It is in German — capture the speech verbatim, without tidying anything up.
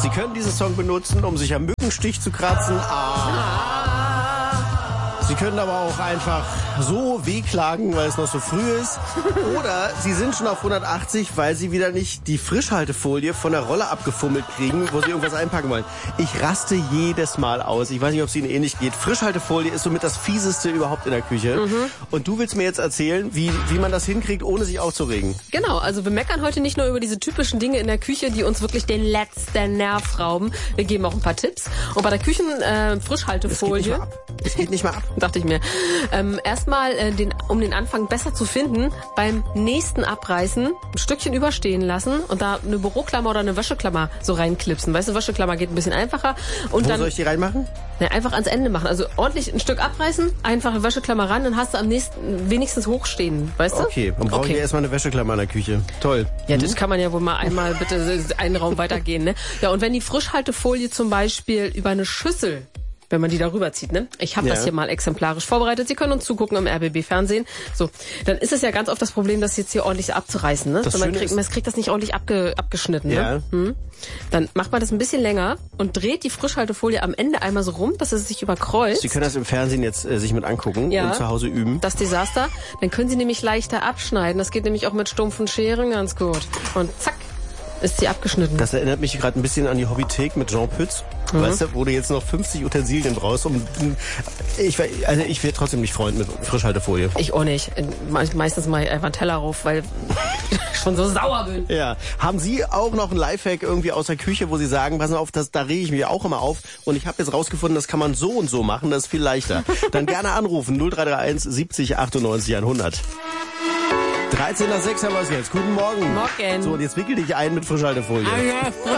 Sie können diesen Song benutzen, um sich am Mückenstich zu kratzen. Ah. Sie können aber auch einfach so wehklagen, weil es noch so früh ist. Oder Sie sind schon auf hundertachtzig, weil Sie wieder nicht die Frischhaltefolie von der Rolle abgefummelt kriegen, wo Sie irgendwas einpacken wollen. Ich raste jedes Mal aus. Ich weiß nicht, ob es Ihnen ähnlich geht. Frischhaltefolie ist somit das Fieseste überhaupt in der Küche. Mhm. Und du willst mir jetzt erzählen, wie, wie man das hinkriegt, ohne sich aufzuregen. Genau, also wir meckern heute nicht nur über diese typischen Dinge in der Küche, die uns wirklich den letzten Nerv rauben. Wir geben auch ein paar Tipps. Und bei der Küchen-Frischhaltefolie... Äh, es geht nicht mal ab. Dachte ich mir. Ähm, erstmal, äh, den, um den Anfang besser zu finden, beim nächsten Abreißen ein Stückchen überstehen lassen und da eine Büroklammer oder eine Wäscheklammer so reinklipsen. Weißt du, Wäscheklammer geht ein bisschen einfacher. Und Wo dann, soll ich die reinmachen? Ne, einfach ans Ende machen. Also ordentlich ein Stück abreißen, einfach eine Wäscheklammer ran, dann hast du am nächsten wenigstens hochstehen. Weißt du? Okay, dann brauche okay. ich erstmal eine Wäscheklammer in der Küche. Toll. Ja, hm? das kann man ja wohl mal einmal bitte einen Raum weitergehen. Ne? Ja, und wenn die Frischhaltefolie zum Beispiel über eine Schüssel, wenn man die darüber zieht, ne? Ich habe ja. das hier mal exemplarisch vorbereitet. Sie können uns zugucken im R B B-Fernsehen. So, dann ist es ja ganz oft das Problem, das jetzt hier ordentlich abzureißen. Ne? Das so, man, Schöne kriegt, ist, man kriegt das nicht ordentlich abge, abgeschnitten. Ja. Ne? Hm? Dann macht man das ein bisschen länger und dreht die Frischhaltefolie am Ende einmal so rum, dass es sich überkreuzt. Sie können das im Fernsehen jetzt äh, sich mit angucken ja. und zu Hause üben. Das Desaster. Dann können Sie nämlich leichter abschneiden. Das geht nämlich auch mit stumpfen Scheren ganz gut. Und zack, ist sie abgeschnitten. Das erinnert mich gerade ein bisschen an die Hobbythek mit Jean Pütz. Mhm. Weißt du, wo du jetzt noch fünfzig Utensilien brauchst. Um, ich also ich werde trotzdem nicht Freund mit Frischhaltefolie. Ich auch nicht. Meistens mache ich einfach einen Teller rauf, weil ich schon so sauer bin. Ja. Haben Sie auch noch einen Lifehack irgendwie aus der Küche, wo Sie sagen, pass auf, das, da rege ich mich auch immer auf und ich habe jetzt rausgefunden, das kann man so und so machen, das ist viel leichter. Dann gerne anrufen, null drei drei eins siebzig achtundneunzig hundert. dreizehn nach sechs haben wir es jetzt. Guten Morgen. Morgen. So, und jetzt wickel dich ein mit Frischhaltefolie. Ah, ja.